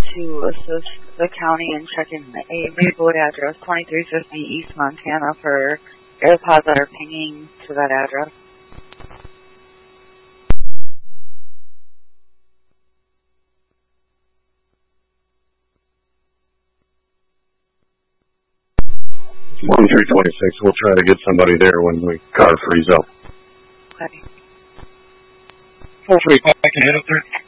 to assist the county in checking a Maplewood address, 2350 East Montana, for AirPods that are pinging to that address. One 326. We'll try to get somebody there when the car frees up. Okay. 435, I can head up there.